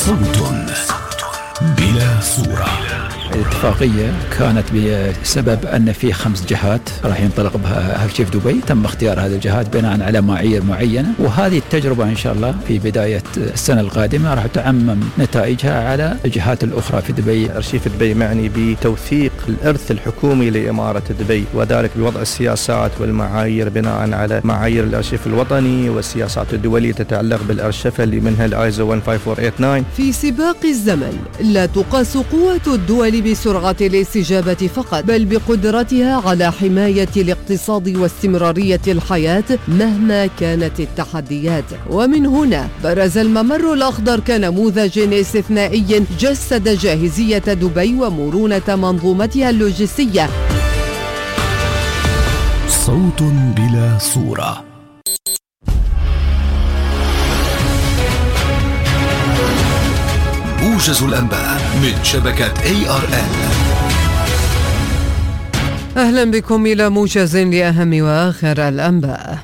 صوت بلا صورة. الاتفاقية كانت بسبب أن في 5 جهات راح ينطلق بها هاكشيف دبي، تم اختيار هذه الجهات بناء على معايير معينة، وهذه التجربة إن شاء الله في بداية السنة القادمة راح تعمم نتائجها على الجهات الأخرى في دبي. أرشيف دبي معني بتوثيق الإرث الحكومي لإمارة دبي، وذلك بوضع السياسات والمعايير بناء على معايير الأرشيف الوطني والسياسات الدولية تتعلق بالأرشفة اللي منها الآيزو 15489. في سباق الزمن لا تقاس قوة الدول بسرعة الاستجابة فقط، بل بقدرتها على حماية الاقتصاد واستمرارية الحياة مهما كانت التحديات. ومن هنا برز الممر الأخضر كنموذج استثنائي جسد جاهزية دبي ومرونة منظومتها اللوجستية. صوت بلا صورة. موجز الأنباء من شبكة ARN. أهلا بكم إلى موجز لأهم وآخر الأنباء.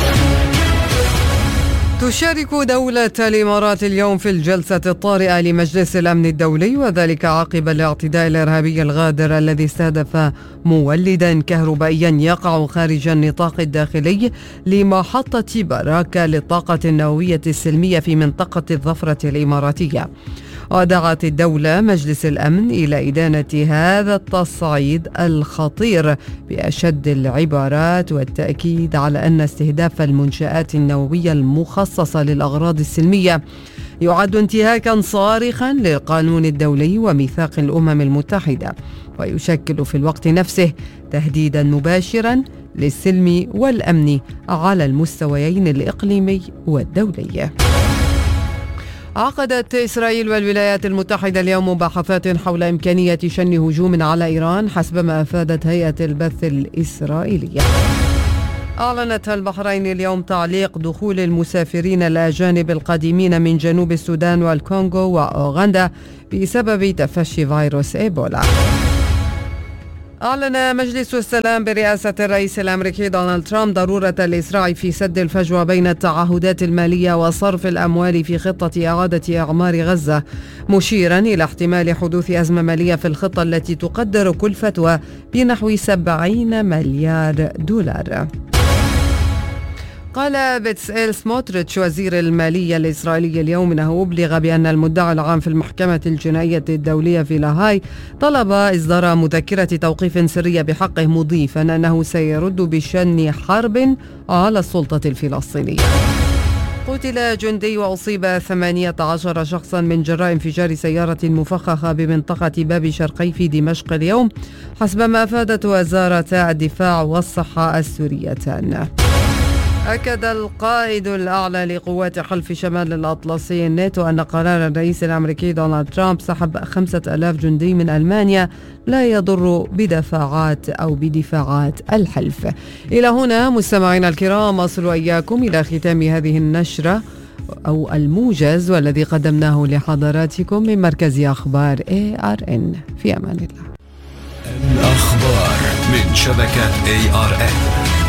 تشارك دولة الإمارات اليوم في الجلسة الطارئة لمجلس الأمن الدولي، وذلك عقب الاعتداء الإرهابي الغادر الذي استهدف مولدا كهربائيا يقع خارج النطاق الداخلي لمحطة براكة للطاقة النووية السلمية في منطقة الظفرة الإماراتية. ودعت الدولة مجلس الأمن إلى إدانة هذا التصعيد الخطير بأشد العبارات، والتأكيد على أن استهداف المنشآت النووية المخصصة للأغراض السلمية يعد انتهاكا صارخا للقانون الدولي وميثاق الأمم المتحدة، ويشكل في الوقت نفسه تهديدا مباشرا للسلم والأمن على المستويين الإقليمي والدولي. عقدت إسرائيل والولايات المتحدة اليوم مباحثات حول إمكانية شن هجوم على إيران حسب ما أفادت هيئة البث الإسرائيلية. أعلنت البحرين اليوم تعليق دخول المسافرين الأجانب القادمين من جنوب السودان والكونغو وأوغندا بسبب تفشي فيروس إيبولا. أعلن مجلس السلام برئاسة الرئيس الأمريكي دونالد ترامب ضرورة الإسراع في سد الفجوة بين التعهدات المالية وصرف الأموال في خطة إعادة إعمار غزة، مشيرا إلى احتمال حدوث أزمة مالية في الخطة التي تقدر كلفتها بنحو 70 مليار دولار. قال بتسئيل سموتريتش وزير المالية الإسرائيلي اليوم أنه أبلغ بأن المدعي العام في المحكمة الجنائية الدولية في لاهاي طلب إصدار مذكرة توقيف سرية بحقه، مضيفا أنه سيرد بشن حرب على السلطة الفلسطينية. قتل جندي وأصيب 18 شخصا من جراء انفجار سيارة مفخخة بمنطقة باب شرقي في دمشق اليوم حسب ما أفادت وزارة الدفاع والصحة السوريتان. أكد القائد الأعلى لقوات حلف شمال الأطلسي الناتو أن قرار الرئيس الأمريكي دونالد ترامب سحب 5000 جندي من ألمانيا لا يضر بدفاعات الحلف. إلى هنا مستمعينا الكرام أصل إياكم إلى ختام هذه النشرة أو الموجز، والذي قدمناه لحضراتكم من مركز أخبار ARN. في أمان الله. الأخبار من شبكة ARN.